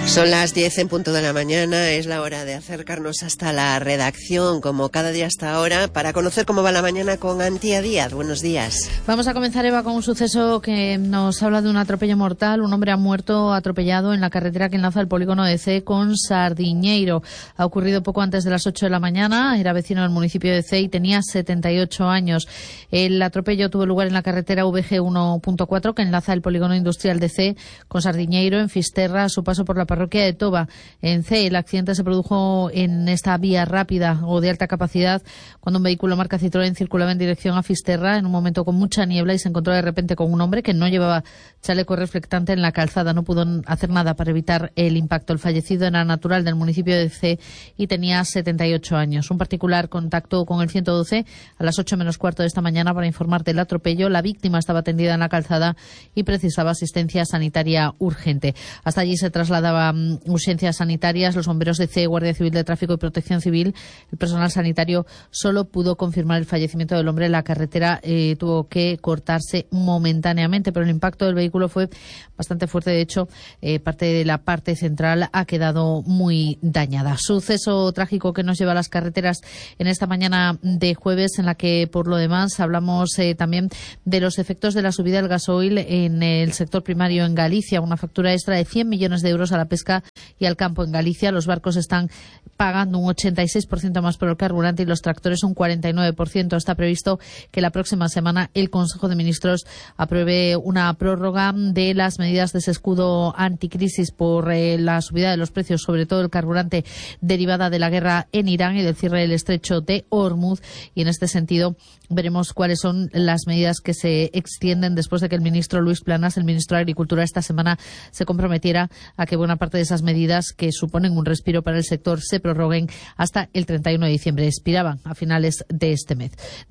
Son las 10 en punto de la mañana, es la hora de acercarnos hasta la redacción, como cada día hasta ahora, para conocer cómo va la mañana con Antía Díaz. Buenos días. Vamos a comenzar, Eva, con un suceso que nos habla de un atropello mortal. Un hombre ha muerto atropellado en la carretera que enlaza el polígono de Cee con Sardiñeiro. Ha ocurrido poco antes de las 8 de la mañana, era vecino del municipio de Cee y tenía 78 años. El atropello tuvo lugar en la carretera VG 1.4 que enlaza el polígono industrial de Cee con Sardiñeiro, en Fisterra, a su paso por la parroquia de Toba, en Cee. El accidente se produjo en esta vía rápida o de alta capacidad cuando un vehículo marca Citroën circulaba en dirección a Fisterra en un momento con mucha niebla y se encontró de repente con un hombre que no llevaba chaleco reflectante en la calzada. No pudo hacer nada para evitar el impacto. El fallecido era natural del municipio de Cee y tenía 78 años. Un particular contactó con el 112 a las 8 menos cuarto de esta mañana para informar del atropello. La víctima estaba tendida en la calzada y precisaba asistencia sanitaria urgente. Hasta allí se trasladaba urgencias sanitarias, los bomberos de Cee, Guardia Civil de Tráfico y Protección Civil. El personal sanitario solo pudo confirmar el fallecimiento del hombre. La carretera tuvo que cortarse momentáneamente, pero el impacto del vehículo fue bastante fuerte. De hecho, parte de la parte central ha quedado muy dañada. Suceso trágico que nos lleva a las carreteras en esta mañana de jueves, en la que, por lo demás, hablamos también de los efectos de la subida del gasoil en el sector primario en Galicia. Una factura extra de 100 millones de euros a la pesca y al campo en Galicia. Los barcos están pagando un 86% más por el carburante y los tractores un 49%. Está previsto que la próxima semana el Consejo de Ministros apruebe una prórroga de las medidas de ese escudo anticrisis por la subida de los precios, sobre todo el carburante, derivada de la guerra en Irán y del cierre del estrecho de Hormuz. Y en este sentido veremos cuáles son las medidas que se extienden después de que el ministro Luis Planas, el ministro de Agricultura, esta semana se comprometiera a que buena parte de esas medidas que suponen un respiro para el sector se prorroguen hasta el 31 de diciembre. Expiraban a finales de este mes.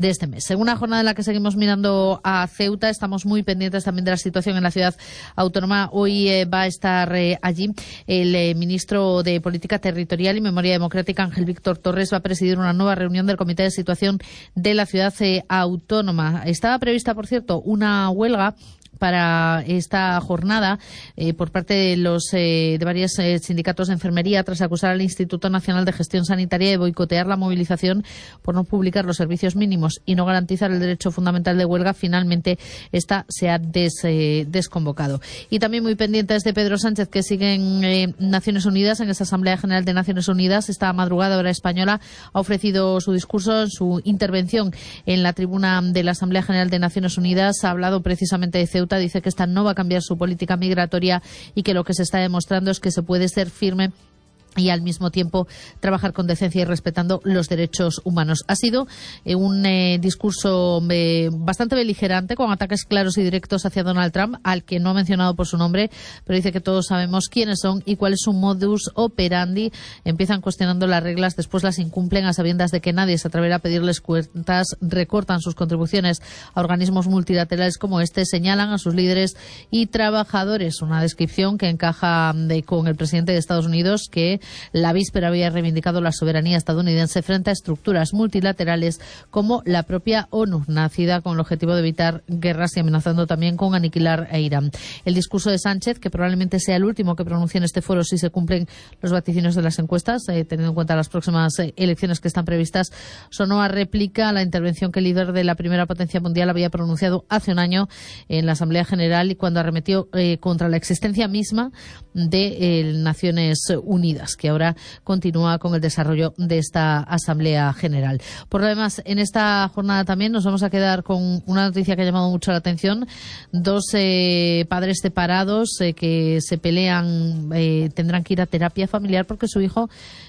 En una jornada en la que seguimos mirando a Ceuta, estamos muy pendientes también de la situación en la ciudad autónoma. Hoy va a estar allí el ministro de Política Territorial y Memoria Democrática, Ángel Víctor Torres. Va a presidir una nueva reunión del Comité de Situación de la ciudad autónoma. Estaba prevista, por cierto, una huelga para esta jornada por parte de los de varios sindicatos de enfermería, tras acusar al Instituto Nacional de Gestión Sanitaria de boicotear la movilización por no publicar los servicios mínimos y no garantizar el derecho fundamental de huelga. Finalmente esta se ha desconvocado. Y también muy pendientes de Pedro Sánchez, que sigue en Naciones Unidas, en esa Asamblea General de Naciones Unidas. Esta madrugada, hora española, ha ofrecido su discurso, su intervención en la tribuna de la Asamblea General de Naciones Unidas. Ha hablado precisamente de Ceuta. Dice que esta no va a cambiar su política migratoria y que lo que se está demostrando es que se puede ser firme y al mismo tiempo trabajar con decencia y respetando los derechos humanos. Ha sido un discurso bastante beligerante, con ataques claros y directos hacia Donald Trump, al que no ha mencionado por su nombre, pero dice que todos sabemos quiénes son y cuál es su modus operandi. Empiezan cuestionando las reglas, después las incumplen a sabiendas de que nadie se atreverá a pedirles cuentas, recortan sus contribuciones a organismos multilaterales como este, señalan a sus líderes y trabajadores. Una descripción que encaja con el presidente de Estados Unidos, que la víspera había reivindicado la soberanía estadounidense frente a estructuras multilaterales como la propia ONU, nacida con el objetivo de evitar guerras y amenazando también con aniquilar a Irán. El discurso de Sánchez, que probablemente sea el último que pronuncie en este foro si se cumplen los vaticinios de las encuestas, teniendo en cuenta las próximas elecciones que están previstas, sonó a réplica a la intervención que el líder de la primera potencia mundial había pronunciado hace un año en la Asamblea General, y cuando arremetió contra la existencia misma de Naciones Unidas, que ahora continúa con el desarrollo de esta Asamblea General. Por lo demás, en esta jornada también nos vamos a quedar con una noticia que ha llamado mucho la atención. Dos padres separados que se pelean tendrán que ir a terapia familiar porque su hijo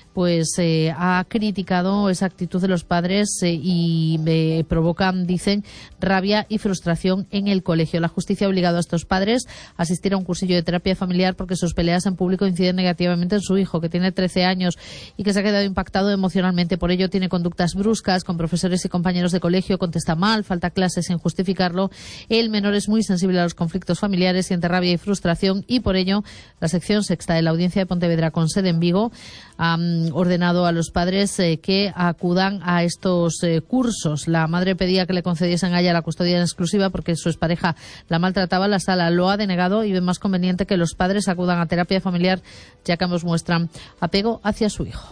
ha criticado esa actitud de los padres y provocan, dicen, rabia y frustración en el colegio. La justicia ha obligado a estos padres a asistir a un cursillo de terapia familiar porque sus peleas en público inciden negativamente en su hijo, que tiene 13 años y que se ha quedado impactado emocionalmente. Por ello tiene conductas bruscas con profesores y compañeros de colegio, contesta mal, falta clases sin justificarlo. El menor es muy sensible a los conflictos familiares, siente rabia y frustración, y por ello la sección sexta de la Audiencia de Pontevedra, con sede en Vigo, ordenado a los padres que acudan a estos cursos. La madre pedía que le concediesen a ella la custodia en exclusiva porque su expareja la maltrataba. La sala lo ha denegado y ve más conveniente que los padres acudan a terapia familiar, ya que ambos muestran apego hacia su hijo.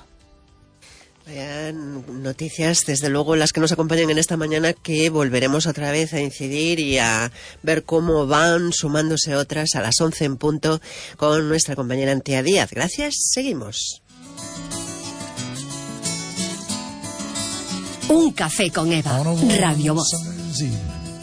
Noticias, desde luego, las que nos acompañan en esta mañana, que volveremos otra vez a incidir y a ver cómo van sumándose otras a las 11 en punto con nuestra compañera Antía Díaz. Gracias, seguimos. Un café con Eva, Radio Voz.